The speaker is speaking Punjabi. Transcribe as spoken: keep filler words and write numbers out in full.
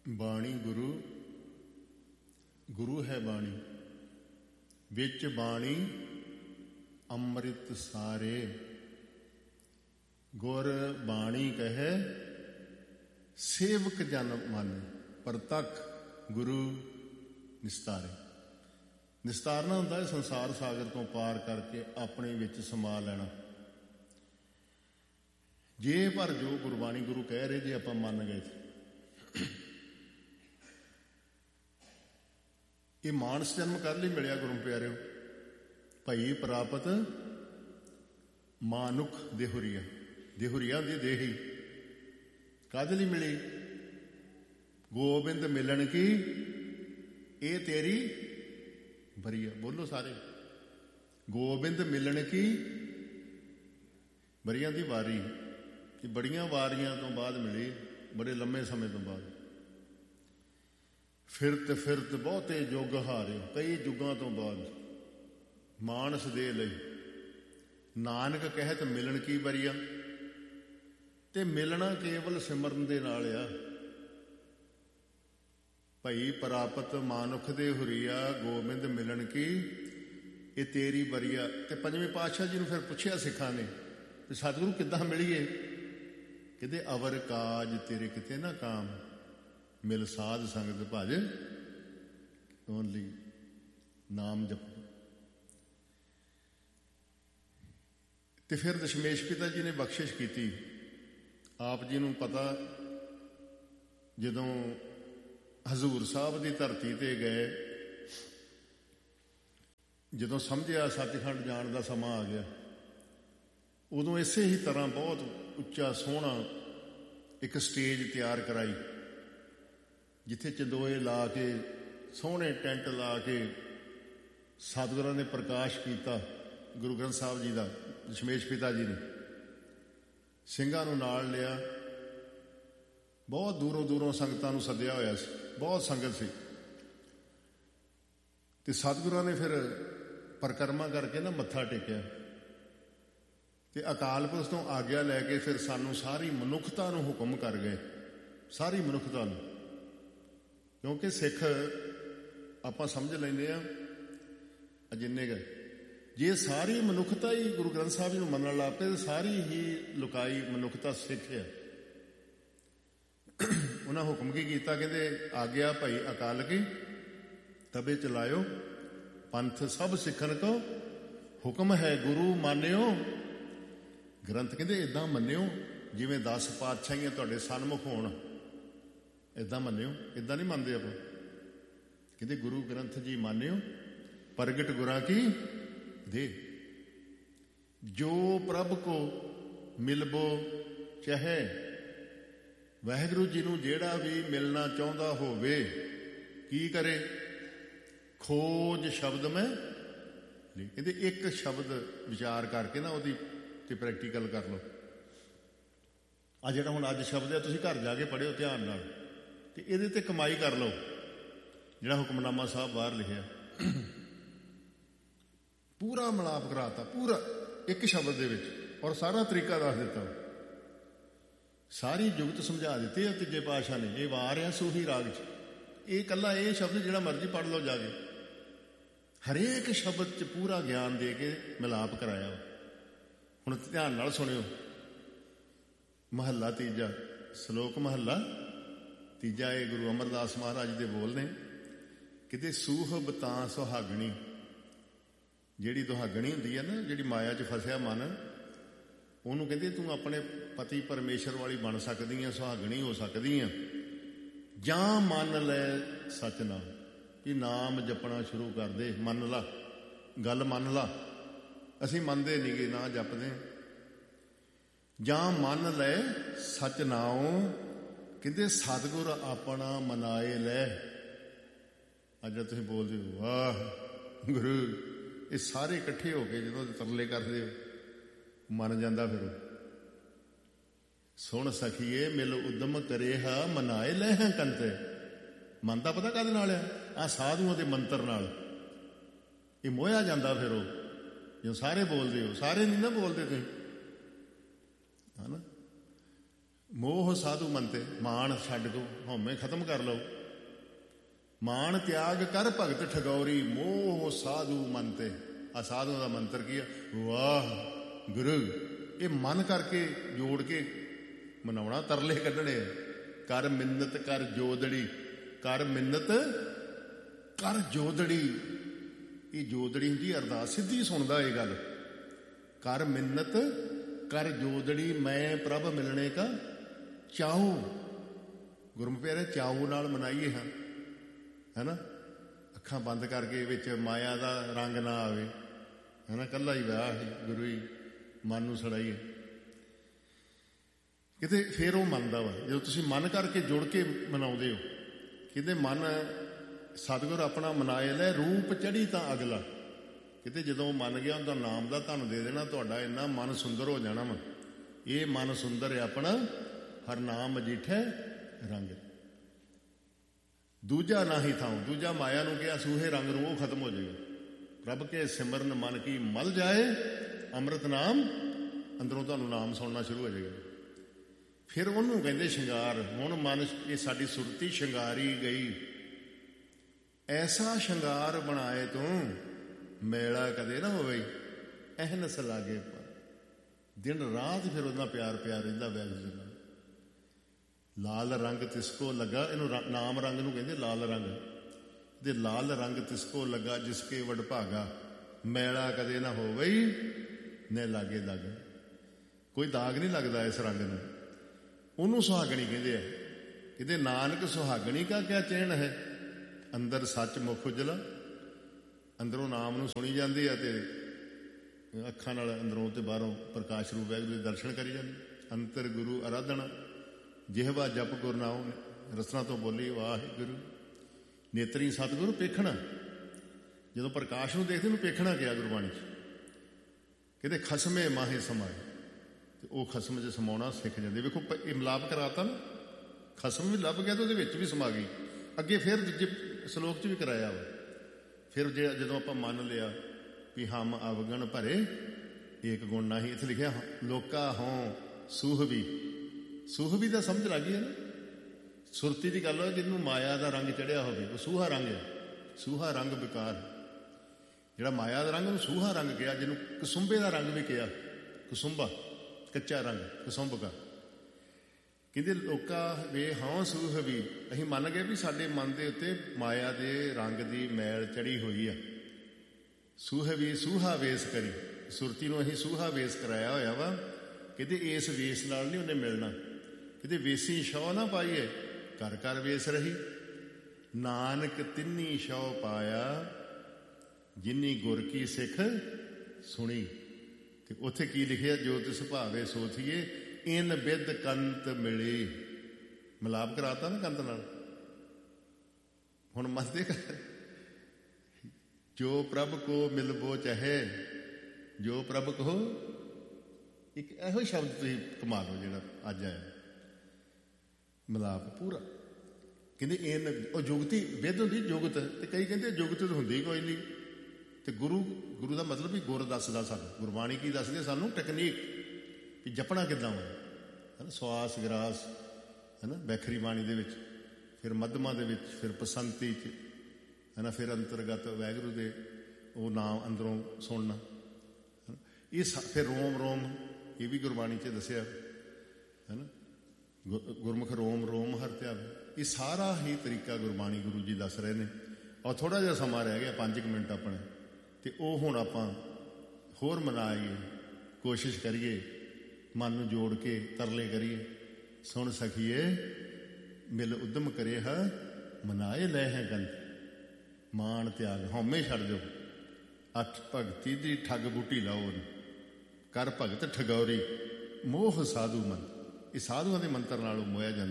ਬਾਣੀ ਗੁਰੂ, ਗੁਰੂ ਹੈ ਬਾਣੀ, ਵਿੱਚ ਬਾਣੀ ਅੰਮ੍ਰਿਤ ਸਾਰੇ। ਗੁਰ ਬਾਣੀ ਕਹੈ ਸੇਵਕ ਜਨ ਮਨ, ਪ੍ਰਤੱਖ ਗੁਰੂ ਨਿਸਤਾਰੇ। ਨਿਸਤਾਰਨਾ ਹੁੰਦਾ ਹੈ ਸੰਸਾਰ ਸਾਗਰ ਤੋਂ ਪਾਰ ਕਰਕੇ ਆਪਣੇ ਵਿੱਚ ਸਮਾ ਲੈਣਾ। ਜੇ ਪਰ ਜੋ ਗੁਰਬਾਣੀ ਗੁਰੂ ਕਹਿ ਰਹੇ ਜੇ ਆਪਾਂ ਮੰਨ ਗਏ ਇਹ ਮਾਨਸ ਜਨਮ ਕਰ ਲਈ ਮਿਲਿਆ ਗੁਰੂ ਪਿਆਰਿਓ। ਭਈ ਪ੍ਰਾਪਤ ਮਾਨੁਖ ਦੇਹੁਰੀਆ, ਦੇਹੁਰੀਆ ਦੀ ਦੇਹੀ ਕਾਹਦੇ ਲਈ ਮਿਲੀ? ਗੋਬਿੰਦ ਮਿਲਣ ਕੀ ਇਹ ਤੇਰੀ ਬਰੀਆ। ਬੋਲੋ ਸਾਰੇ, ਗੋਬਿੰਦ ਮਿਲਣ ਕੀ ਬਰੀਆਂ ਦੀ ਵਾਰੀ। ਕਿ ਬੜੀਆਂ ਵਾਰੀਆਂ ਤੋਂ ਬਾਅਦ ਮਿਲੀ, ਬੜੇ ਲੰਮੇ ਸਮੇਂ ਤੋਂ ਬਾਅਦ। ਫਿਰਤ ਫਿਰਤ ਬਹੁਤੇ ਯੁੱਗ ਹਾਰਿਓ, ਕਈ ਯੁੱਗਾਂ ਤੋਂ ਬਾਅਦ ਮਾਨਸ ਦੇ ਲਈ ਨਾਨਕ ਕਹਿਤ ਮਿਲਣ ਕੀ ਬਰੀਆ। ਤੇ ਮਿਲਣਾ ਕੇਵਲ ਸਿਮਰਨ ਦੇ ਨਾਲ ਆ। ਭਈ ਪ੍ਰਾਪਤ ਮਾਨੁਖ ਦੇ ਹੁਰੀਆ, ਗੋਬਿੰਦ ਮਿਲਣ ਕੀ ਇਹ ਤੇਰੀ ਬਰੀਆ। ਤੇ ਪੰਜਵੇਂ ਪਾਤਸ਼ਾਹ ਜੀ ਨੂੰ ਫਿਰ ਪੁੱਛਿਆ ਸਿੱਖਾਂ ਨੇ ਵੀ ਸਤਿਗੁਰੂ ਕਿੱਦਾਂ ਮਿਲੀਏ? ਕਹਿੰਦੇ ਅਵਰ ਕਾਜ ਤੇਰੇ ਕਿਤੇ ਨਾ ਕਾਮ, ਮਿਲ ਸਾਧ ਸੰਗਤ ਭਜ ਓਨਲੀ ਨਾਮ ਜਪ। ਤੇ ਫਿਰ ਦਸ਼ਮੇਸ਼ ਪਿਤਾ ਜੀ ਨੇ ਬਖਸ਼ਿਸ਼ ਕੀਤੀ। ਆਪ ਜੀ ਨੂੰ ਪਤਾ, ਜਦੋਂ ਹਜ਼ੂਰ ਸਾਹਿਬ ਦੀ ਧਰਤੀ ਤੇ ਗਏ, ਜਦੋਂ ਸਮਝਿਆ ਸੱਚਖੰਡ ਜਾਣ ਦਾ ਸਮਾਂ ਆ ਗਿਆ, ਉਦੋਂ ਇਸੇ ਹੀ ਤਰ੍ਹਾਂ ਬਹੁਤ ਉੱਚਾ ਸੋਹਣਾ ਇੱਕ ਸਟੇਜ ਤਿਆਰ ਕਰਾਈ, ਜਿੱਥੇ ਚੰਦੋਏ ਲਾ ਕੇ ਸੋਹਣੇ ਟੈਂਟ ਲਾ ਕੇ ਸਤਿਗੁਰਾਂ ਨੇ ਪ੍ਰਕਾਸ਼ ਕੀਤਾ ਗੁਰੂ ਗ੍ਰੰਥ ਸਾਹਿਬ ਜੀ ਦਾ। ਦਸ਼ਮੇਸ਼ ਪਿਤਾ ਜੀ ਨੇ ਸਿੰਘਾਂ ਨੂੰ ਨਾਲ ਲਿਆ, ਬਹੁਤ ਦੂਰੋਂ ਦੂਰੋਂ ਸੰਗਤਾਂ ਨੂੰ ਸੱਦਿਆ ਹੋਇਆ ਸੀ, ਬਹੁਤ ਸੰਗਤ ਸੀ। ਤੇ ਸਤਿਗੁਰਾਂ ਨੇ ਫਿਰ ਪਰਿਕਰਮਾ ਕਰਕੇ ਨਾ ਮੱਥਾ ਟੇਕਿਆ ਤੇ ਅਕਾਲ ਪੁਰਖ ਤੋਂ ਆਗਿਆ ਲੈ ਕੇ ਫਿਰ ਸਾਨੂੰ ਸਾਰੀ ਮਨੁੱਖਤਾ ਨੂੰ ਹੁਕਮ ਕਰ ਗਏ, ਸਾਰੀ ਮਨੁੱਖਤਾ ਨੂੰ। ਕਿਉਂਕਿ ਸਿੱਖ ਆਪਾਂ ਸਮਝ ਲੈਂਦੇ ਆ ਜਿੰਨੇ ਗਏ, ਜੇ ਸਾਰੀ ਮਨੁੱਖਤਾ ਹੀ ਗੁਰੂ ਗ੍ਰੰਥ ਸਾਹਿਬ ਨੂੰ ਮੰਨਣ ਲੱਗ ਪਏ, ਸਾਰੀ ਹੀ ਲੁਕਾਈ ਮਨੁੱਖਤਾ ਸਿੱਖ ਆ। ਉਹਨਾਂ ਹੁਕਮ ਕੀ ਕੀਤਾ? ਕਹਿੰਦੇ ਆਗਿਆ ਭਾਈ ਅਕਾਲ ਕੀ ਤਬੇ ਚਲਾਇਓ, ਪੰਥ ਸਭ ਸਿੱਖਣ ਕੋ ਹੁਕਮ ਹੈ ਗੁਰੂ ਮਾਨਿਓ। ਗ੍ਰੰਥ ਕਹਿੰਦੇ ਏਦਾਂ ਮੰਨਿਓ ਜਿਵੇਂ ਦਸ ਪਾਤਸ਼ਾਹੀਆਂ ਤੁਹਾਡੇ ਸਨਮੁਖ ਹੋਣ, ਏਦਾਂ ਮੰਨਿਓ। ਏਦਾਂ ਨਹੀਂ ਮੰਨਦੇ ਆਪਾਂ। ਕਹਿੰਦੇ ਗੁਰੂ ਗ੍ਰੰਥ ਜੀ ਮਾਨਿਓ, ਪ੍ਰਗਟ ਗੁਰਾਂ ਕੀ ਦੇ, ਜੋ ਪ੍ਰਭ ਕੋ ਮਿਲਬੋ ਚਾਹੇ। ਵਾਹਿਗੁਰੂ ਜੀ ਨੂੰ ਜਿਹੜਾ ਵੀ ਮਿਲਣਾ ਚਾਹੁੰਦਾ ਹੋਵੇ ਕੀ ਕਰੇ? ਖੋਜ ਸ਼ਬਦ ਮੈਂ। ਕਹਿੰਦੇ ਇੱਕ ਸ਼ਬਦ ਵਿਚਾਰ ਕਰਕੇ ਨਾ ਉਹਦੀ ਤੇ ਪ੍ਰੈਕਟੀਕਲ ਕਰ ਲਓ। ਆ ਜਿਹੜਾ ਹੁਣ ਅੱਜ ਸ਼ਬਦ ਹੈ ਤੁਸੀਂ ਘਰ ਜਾ ਕੇ ਪੜ੍ਹਿਓ ਧਿਆਨ ਨਾਲ, ਤੇ ਇਹਦੇ ਤੇ ਕਮਾਈ ਕਰ ਲਓ। ਜਿਹੜਾ ਹੁਕਮਨਾਮਾ ਸਾਹਿਬ ਬਾਹਰ ਲਿਖਿਆ ਪੂਰਾ ਮਿਲਾਪ ਕਰਾਤਾ, ਪੂਰਾ ਇੱਕ ਸ਼ਬਦ ਦੇ ਵਿੱਚ, ਔਰ ਸਾਰਾ ਤਰੀਕਾ ਦੱਸ ਦਿੱਤਾ, ਸਾਰੀ ਜੁਗਤ ਸਮਝਾ ਦਿੱਤੀ ਆ ਤੀਜੇ ਪਾਤਸ਼ਾਹ ਨੇ। ਇਹ ਵਾਰ ਆ ਸੂਹੀ ਰਾਗ 'ਚ, ਇਹ ਇਕੱਲਾ ਇਹ ਸ਼ਬਦ ਜਿਹੜਾ ਮਰਜ਼ੀ ਪੜ੍ਹ ਲਓ ਜਾ ਕੇ, ਹਰੇਕ ਸ਼ਬਦ 'ਚ ਪੂਰਾ ਗਿਆਨ ਦੇ ਕੇ ਮਿਲਾਪ ਕਰਾਇਆ। ਹੁਣ ਧਿਆਨ ਨਾਲ ਸੁਣਿਓ। ਮਹੱਲਾ ਤੀਜਾ, ਸ਼ਲੋਕ ਮਹੱਲਾ ਤੀਜਾ, ਇਹ ਗੁਰੂ ਅਮਰਦਾਸ ਮਹਾਰਾਜ ਦੇ ਬੋਲ ਨੇ। ਕਿਤੇ ਸੂਹਬ ਤਾਂ ਸੁਹਾਗਣੀ, ਜਿਹੜੀ ਦੁਹਾਗਣੀ ਹੁੰਦੀ ਹੈ ਨਾ, ਜਿਹੜੀ ਮਾਇਆ 'ਚ ਫਸਿਆ ਮਨ, ਉਹਨੂੰ ਕਹਿੰਦੇ ਤੂੰ ਆਪਣੇ ਪਤੀ ਪਰਮੇਸ਼ਰ ਵਾਲੀ ਬਣ ਸਕਦੀ ਆ, ਸੁਹਾਗਣੀ ਹੋ ਸਕਦੀ ਆ, ਜਾਂ ਮੰਨ ਲੈ ਸੱਚ ਨਾਮ। ਕਿ ਨਾਮ ਜਪਣਾ ਸ਼ੁਰੂ ਕਰ ਦੇ, ਮੰਨ ਲਾ, ਗੱਲ ਮੰਨ ਲਾ। ਅਸੀਂ ਮੰਨਦੇ ਨਹੀਂ ਗੇ, ਨਾ ਜਪਦੇ। ਜਾਂ ਮੰਨ ਲੈ ਸੱਚ ਨਾਉ, ਕਹਿੰਦੇ ਸਤਿਗੁਰ ਆਪਣਾ ਮਨਾਏ ਲੈ। ਅੱਜ ਤੁਸੀਂ ਬੋਲਦੇ ਹੋ ਵਾਹ ਗੁਰੂ, ਇਹ ਸਾਰੇ ਇਕੱਠੇ ਹੋ ਕੇ ਜਦੋਂ ਤਰਲੇ ਕਰਦੇ ਹੋ, ਮੰਨ ਜਾਂਦਾ ਫਿਰ। ਸੁਣ ਸਖੀਏ ਮਿਲ ਉਦਮ ਕਰੇ ਹਾ, ਮਨਾਏ ਲੈ ਹੈ ਕੰਤੇ। ਮੰਨਦਾ ਪਤਾ ਕਾਹਦੇ ਨਾਲ ਆ? ਆਹ ਸਾਧੂਆਂ ਦੇ ਮੰਤਰ ਨਾਲ। ਇਹ ਮੋਹਿਆ ਜਾਂਦਾ ਫਿਰ ਉਹ, ਜੋ ਸਾਰੇ ਬੋਲਦੇ ਹੋ। ਸਾਰੇ ਨਹੀਂ ਨਾ ਬੋਲਦੇ ਤੁਸੀਂ, ਹੈ ਨਾ। ਮੋਹ ਸਾਧੂ ਮੰਤੇ, ਮਾਣ ਛੱਡ ਦੋ, ਹਉਮੈ ਖਤਮ ਕਰ ਲਓ। ਮਾਣ ਤਿਆਗ ਕਰ ਭਗਤ ਠਗੌਰੀ, ਮੋਹ ਸਾਧੂ ਮੰਤੇ। ਆ ਸਾਧੂ ਦਾ ਮੰਤਰ ਕੀ ਆ? ਵਾਹ ਗੁਰੂ। ਇਹ ਮਨ ਕਰਕੇ ਜੋੜ ਕੇ ਮਨਾਉਣਾ, ਤਰਲੇ ਕੱਢਣੇ। ਕਰ ਮਿੰਨਤ ਕਰ ਜੋਦੜੀ, ਕਰ ਮਿੰਨਤ ਕਰ ਜੋਦੜੀ। ਇਹ ਜੋਦੜੀ ਹੁੰਦੀ ਅਰਦਾਸ, ਸਿੱਧੀ ਸੁਣਦਾ ਇਹ ਗੱਲ। ਕਰ ਮਿੰਨਤ ਕਰ ਜੋਦੜੀ, ਮੈਂ ਪ੍ਰਭ ਮਿਲਣੇ ਕਾ ਚਾਹੂ। ਗੁਰਮੁਖ ਪਿਆਰੇ, ਚਾਹੂ ਨਾਲ ਮਨਾਈਏ ਹਾਂ, ਹੈ ਨਾ। ਅੱਖਾਂ ਬੰਦ ਕਰਕੇ ਵਿੱਚ ਮਾਇਆ ਦਾ ਰੰਗ ਨਾ ਆਵੇ, ਹੈ ਨਾ। ਇਕੱਲਾ ਹੀ ਵਿਆਹ ਹੀ ਗੁਰੂ ਹੀ ਮਨ ਨੂੰ ਸੜਾਈਏ ਕਿਤੇ, ਫਿਰ ਉਹ ਮੰਨਦਾ ਵਾ। ਜਦੋਂ ਤੁਸੀਂ ਮਨ ਕਰਕੇ ਜੁੜ ਕੇ ਮਨਾਉਂਦੇ ਹੋ, ਕਿਤੇ ਮਨ ਸਤਿਗੁਰ ਆਪਣਾ ਮਨਾਏ ਲੈ, ਰੂਪ ਚੜ੍ਹੀ ਤਾਂ ਅਗਲਾ। ਕਿਤੇ ਜਦੋਂ ਮੰਨ ਗਿਆ ਉਹਦਾ ਨਾਮ ਦਾ ਤੁਹਾਨੂੰ ਦੇ ਦੇਣਾ, ਤੁਹਾਡਾ ਇੰਨਾ ਮਨ ਸੁੰਦਰ ਹੋ ਜਾਣਾ ਵਾ। ਇਹ ਮਨ ਸੁੰਦਰ ਹੈ ਆਪਣਾ, ਹਰ ਨਾਮ ਮਜੀਠੈ ਰੰਗ। ਦੂਜਾ ਨਾ ਹੀ ਥਾਉ, ਦੂਜਾ ਮਾਇਆ ਨੂੰ ਕਿਹਾ ਸੂਹੇ ਰੰਗ ਨੂੰ, ਉਹ ਖਤਮ ਹੋ ਜਾਏਗਾ। ਪ੍ਰਭ ਕੇ ਸਿਮਰਨ ਮਨ ਕੀ ਮਲ ਜਾਏ, ਅੰਮ੍ਰਿਤ ਨਾਮ। ਅੰਦਰੋਂ ਤੁਹਾਨੂੰ ਨਾਮ ਸੁਣਨਾ ਸ਼ੁਰੂ ਹੋ ਜਾਏਗਾ। ਫਿਰ ਉਹਨੂੰ ਕਹਿੰਦੇ ਸ਼ਿੰਗਾਰ। ਹੁਣ ਮਨ, ਇਹ ਸਾਡੀ ਸੁਰਤੀ ਸ਼ਿੰਗਾਰੀ ਗਈ। ਐਸਾ ਸ਼ਿੰਗਾਰ ਬਣਾਏ ਤੂੰ, ਮੇਲਾ ਕਦੇ ਨਾ ਹੋਵੇ ਅਹਨਸ ਲਾਗੇ। ਦਿਨ ਰਾਤ ਫਿਰ ਉਹਦਾ ਪਿਆਰ ਪਿਆਰ ਰਹਿੰਦਾ ਵੈਗੁਰੂ ਜੀ ਨਾਲ। ਲਾਲ ਰੰਗ ਤਿਸਕੋ ਲੱਗਾ, ਇਹਨੂੰ ਨਾਮ ਰੰਗ ਨੂੰ ਕਹਿੰਦੇ ਲਾਲ ਰੰਗ। ਦੇ ਲਾਲ ਰੰਗ ਤਿਸਕੋ ਲੱਗਾ, ਜਿਸਕੇ ਵਡਭਾਗਾ, ਮੈਲਾ ਕਦੇ ਨਾ ਹੋਵੇ ਨੇ ਲਾਗੇ ਲੱਗ। ਕੋਈ ਦਾਗ ਨਹੀਂ ਲੱਗਦਾ ਇਸ ਰੰਗ ਨੂੰ। ਉਹਨੂੰ ਸੁਹਾਗਣੀ ਕਹਿੰਦੇ ਆ। ਕਹਿੰਦੇ ਨਾਨਕ ਸੁਹਾਗਣੀ ਕਾ ਕਿਆ ਚੈਨ ਹੈ, ਅੰਦਰ ਸੱਚ ਮੁਖ ਉਜਲਾ। ਅੰਦਰੋਂ ਨਾਮ ਨੂੰ ਸੁਣੀ ਜਾਂਦੀ ਆ ਤੇ ਅੱਖਾਂ ਨਾਲ ਅੰਦਰੋਂ ਤੇ ਬਾਹਰੋਂ ਪ੍ਰਕਾਸ਼ ਰੂਪ ਵੈਗੁਰੂ ਦੇ ਦਰਸ਼ਨ ਕਰੀ ਜਾਂਦੇ। ਅੰਤਰ ਗੁਰੂ ਅਰਾਧਨਾ, ਜਿਹਵਾ ਜਪ ਗੁਰ ਨਾਉ, ਰਸਨਾ ਤੋਂ ਬੋਲੀ ਵਾਹਿਗੁਰੂ। ਨੇਤਰੀ ਸਤਿਗੁਰੂ ਪੇਖਣਾ, ਜਦੋਂ ਪ੍ਰਕਾਸ਼ ਨੂੰ ਦੇਖਦੇ ਨੂੰ ਪੇਖਣਾ ਗਿਆ ਗੁਰਬਾਣੀ 'ਚ। ਕਹਿੰਦੇ ਖਸਮੇ ਮਾਹੇ ਸਮਾਏ, ਤੇ ਉਹ ਖਸਮ 'ਚ ਸਮਾਉਣਾ ਸਿੱਖ ਜਾਂਦੇ। ਵੇਖੋ ਇਹ ਮਿਲਾਪ ਕਰਾਤਾ ਨਾ, ਖਸਮ ਵੀ ਲੱਭ ਗਿਆ ਤੇ ਉਹਦੇ ਵਿੱਚ ਵੀ ਸਮਾ ਗਈ। ਅੱਗੇ ਫਿਰ ਦੂਜੇ ਸਲੋਕ 'ਚ ਵੀ ਕਰਾਇਆ ਵਾ। ਫਿਰ ਜੇ ਜਦੋਂ ਆਪਾਂ ਮੰਨ ਲਿਆ ਵੀ ਹਮ ਅਵਗਣ ਭਰੇ ਏਕ ਗੁਣ ਨਹੀਂ, ਇੱਥੇ ਲਿਖਿਆ ਲੋਕਾ ਹੋਂ ਸੂਹਬੀ। ਸੂਹਬੀ ਦਾ ਸਮਝ ਲੱਗ ਗਈ ਹੈ ਨਾ। ਸੁਰਤੀ ਦੀ ਗੱਲ ਹੋਵੇ, ਜਿਹਨੂੰ ਮਾਇਆ ਦਾ ਰੰਗ ਚੜਿਆ ਹੋਵੇ, ਉਹ ਸੂਹਾ ਰੰਗ ਹੈ। ਸੂਹਾ ਰੰਗ ਵਿਕਾਰ, ਜਿਹੜਾ ਮਾਇਆ ਦਾ ਰੰਗ ਉਹਨੂੰ ਸੂਹਾ ਰੰਗ ਕਿਹਾ। ਜਿਹਨੂੰ ਕਸੁੰਬੇ ਦਾ ਰੰਗ ਵੀ ਕਿਹਾ, ਕਸੁੰਬਾ ਕੱਚਾ ਰੰਗ, ਕਸੁੰਬ ਕਾ। ਕਹਿੰਦੇ ਲੋਕਾ ਵੇ ਹਾਂ ਸੂਹ ਵੀ। ਅਸੀਂ ਮੰਨ ਗਏ ਵੀ ਸਾਡੇ ਮਨ ਦੇ ਉੱਤੇ ਮਾਇਆ ਦੇ ਰੰਗ ਦੀ ਮੈਲ ਚੜੀ ਹੋਈ ਆ। ਸੂਹ ਵੀ ਸੂਹਾ ਵੇਸ ਕਰੀ, ਸੁਰਤੀ ਨੂੰ ਅਸੀਂ ਸੂਹਾ ਵੇਸ ਕਰਾਇਆ ਹੋਇਆ ਵਾ। ਕਹਿੰਦੇ ਇਸ ਵੇਸ ਨਾਲ ਨਹੀਂ ਉਹਨੇ ਮਿਲਣਾ। ਕਹਿੰਦੇ ਵੇਸੀ ਸ਼ੌ ਨਾ ਪਾਈਏ, ਘਰ ਘਰ ਵੇਸ ਰਹੀ। ਨਾਨਕ ਤਿੰਨੀ ਸ਼ੌ ਪਾਇਆ, ਜਿੰਨੀ ਗੁਰ ਕੀ ਸਿੱਖ ਸੁਣੀ। ਤੇ ਉੱਥੇ ਕੀ ਲਿਖਿਆ? ਜੋ ਤਿਸ ਭਾਵੇ ਸੋਥੀਏ, ਇਨ ਬਿਦ ਕੰਤ ਮਿਲੀ। ਮਿਲਾਪ ਕਰਾਤਾ ਨਾ ਕੰਤ ਨਾਲ। ਹੁਣ ਮੰਨਦੇ ਜੋ ਪ੍ਰਭ ਕੋ ਮਿਲਬੋ ਚਾਹੇ, ਜੋ ਪ੍ਰਭ ਕੋ। ਇੱਕ ਇਹੋ ਸ਼ਬਦ ਤੁਸੀਂ ਕਮਾ ਲਓ ਜਿਹੜਾ ਅੱਜ ਆਇਆ, ਮਿਲਾਪ ਪੂਰਾ। ਕਹਿੰਦੇ ਇਨ, ਉਹ ਜੁਗਤੀ ਬਿਦ ਹੁੰਦੀ ਜੁਗਤ, ਤੇ ਕਈ ਕਹਿੰਦੇ ਜੁਗਤ ਹੁੰਦੀ ਕੋਈ ਨਹੀਂ। ਤੇ ਗੁਰੂ ਗੁਰੂ ਦਾ ਮਤਲਬ ਵੀ ਗੁਰ ਦੱਸਦਾ ਸਾਨੂੰ। ਗੁਰਬਾਣੀ ਕੀ ਦੱਸਦੀ ਸਾਨੂੰ? ਟੈਕਨੀਕ ਵੀ ਜਪਣਾ ਕਿੱਦਾਂ ਵਾ, ਹੈ ਨਾ। ਸਵਾਸ ਗਰਾਸ, ਹੈ ਨਾ, ਬੈਖਰੀ ਬਾਣੀ ਦੇ ਵਿੱਚ, ਫਿਰ ਮੱਧਮਾ ਦੇ ਵਿੱਚ, ਫਿਰ ਪਸੰਤੀ 'ਚ, ਹੈ ਨਾ, ਫਿਰ ਅੰਤਰਗਤ ਵੈਗੁਰੂ ਦੇ ਉਹ ਨਾਮ ਅੰਦਰੋਂ ਸੁਣਨਾ। ਇਹ ਫਿਰ ਰੋਮ ਰੋਮ, ਇਹ ਵੀ ਗੁਰਬਾਣੀ 'ਚ ਦੱਸਿਆ, ਹੈ ਨਾ। ਗੁਰਮੁਖ ਰੋਮ ਰੋਮ ਹਰਿ ਧਿਆਵੇ। ਇਹ ਸਾਰਾ ਹੀ ਤਰੀਕਾ ਗੁਰਬਾਣੀ ਗੁਰੂ ਜੀ ਦੱਸ ਰਹੇ ਨੇ। ਔਰ ਥੋੜ੍ਹਾ ਜਿਹਾ ਸਮਾਂ ਰਹਿ ਗਿਆ, ਪੰਜ ਕੁ ਮਿੰਟ ਆਪਣੇ, ਤੇ ਉਹ ਹੁਣ ਆਪਾਂ ਹੋਰ ਮਨਾਈਏ, ਕੋਸ਼ਿਸ਼ ਕਰੀਏ, ਮਨ ਨੂੰ ਜੋੜ ਕੇ ਤਰਲੇ ਕਰੀਏ। ਸੁਣ ਸਖੀਏ ਮਿਲ ਉਦਮ ਕਰੇ ਹੈ, ਮਨਾਏ ਲੈ ਹੈ ਗੰਤ। ਮਾਣ ਤਿਆਗ ਹਉਮੈ ਛੱਡ ਦਿਓ। ਅੱਠ ਭਗਤੀ ਦੀ ਠੱਗ ਬੂਟੀ ਲਾਓ, ਕਰ ਭਗਤ ਠਗੌਰੀ, ਮੋਹ ਸਾਧੂ ਮਨ। ਇਹ ਸਾਧੂਆਂ ਦੇ ਮੰਤਰ ਨਾਲ ਮੋਇਆ ਜਾਂਦਾ।